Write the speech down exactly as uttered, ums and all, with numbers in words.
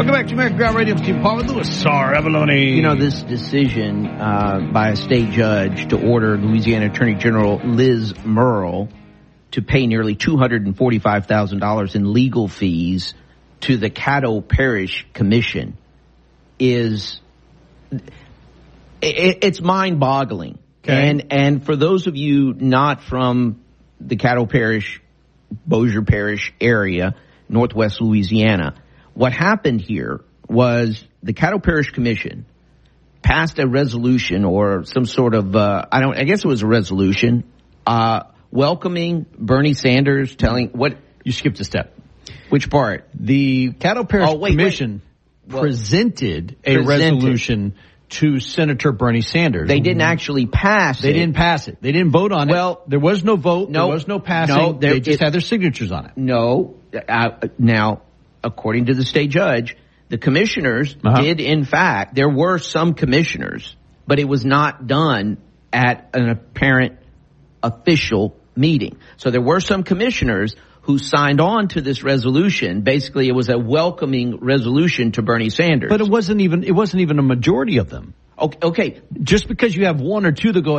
Welcome back to American Ground Radio. I'm Steve Paul with Louis Sar Avalone. You know, this decision uh, by a state judge to order Louisiana Attorney General Liz Murrill to pay nearly two hundred forty-five thousand dollars in legal fees to the Caddo Parish Commission is it, it's mind-boggling. Okay. And and for those of you not from the Caddo Parish, Bossier Parish area, Northwest Louisiana, what happened here was the Caddo Parish Commission passed a resolution or some sort of, uh, I don't, I guess it was a resolution, uh, welcoming Bernie Sanders, telling what, You skipped a step. which part? The Caddo Parish Oh, wait, Commission wait. Well, presented a presented. resolution to Senator Bernie Sanders. They didn't actually pass They it. didn't pass it. They didn't vote on it. Well, there was no vote. no, there was no passing. no, there- they just it- had their signatures on it. No. Uh, now, according to the state judge, the commissioners Uh-huh. did, in fact, there were some commissioners, but it was not done at an apparent official meeting. So there were some commissioners who signed on to this resolution. Basically, it was a welcoming resolution to Bernie Sanders. But it wasn't even. It wasn't even a majority of them. Okay. okay. Just because you have one or two that go,